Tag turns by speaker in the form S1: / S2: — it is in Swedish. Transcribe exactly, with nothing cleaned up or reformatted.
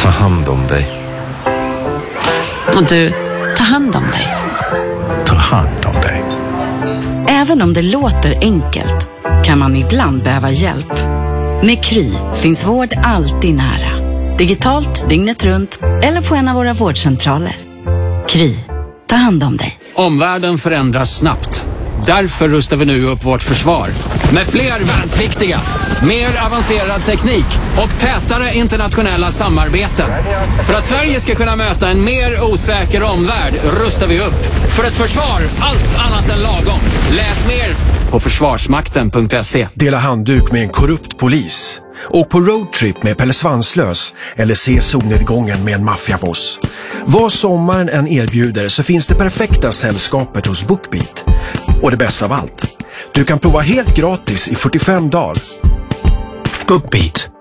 S1: Ta hand om dig.
S2: Och du, ta hand om dig.
S3: Ta hand om dig.
S4: Även om det låter enkelt kan man ibland behöva hjälp. Med Kry finns vård alltid nära. Digitalt, dygnet runt eller på en av våra vårdcentraler. Kry, ta hand om dig.
S5: Omvärlden förändras snabbt. Därför rustar vi nu upp vårt försvar. Med fler värnpliktiga, mer avancerad teknik och tätare internationella samarbeten. För att Sverige ska kunna möta en mer osäker omvärld rustar vi upp. För ett försvar, allt annat än lagom. Läs mer på försvarsmakten punkt se.
S6: Dela handduk med en korrupt polis. Åk på roadtrip med Pelle Svanslös eller se solnedgången med en maffiaboss. Vad sommaren än erbjuder så finns det perfekta sällskapet hos BookBeat. Och det bästa av allt, du kan prova helt gratis i fyrtiofem dagar. BookBeat.